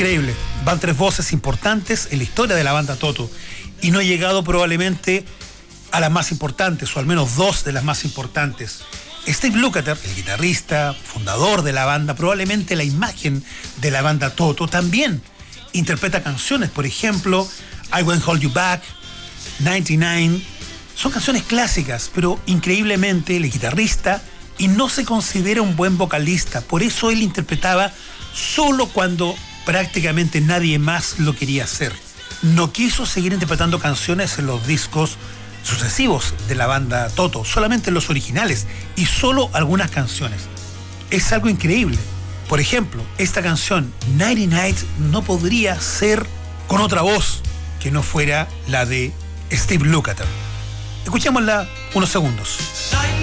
Increíble. Van 3 voces importantes en la historia de la banda Toto y no he llegado probablemente a las más importantes, o al menos 2 de las más importantes. Steve Lukather, el guitarrista, fundador de la banda, probablemente la imagen de la banda Toto, también interpreta canciones, por ejemplo, I Won't Hold You Back, 99. Son canciones clásicas, pero increíblemente el guitarrista y no se considera un buen vocalista. Por eso él interpretaba solo cuando prácticamente nadie más lo quería hacer. No quiso seguir interpretando canciones en los discos sucesivos de la banda Toto, solamente los originales y solo algunas canciones. Es algo increíble. Por ejemplo, esta canción 99 no podría ser con otra voz que no fuera la de Steve Lukather. Escuchémosla unos segundos.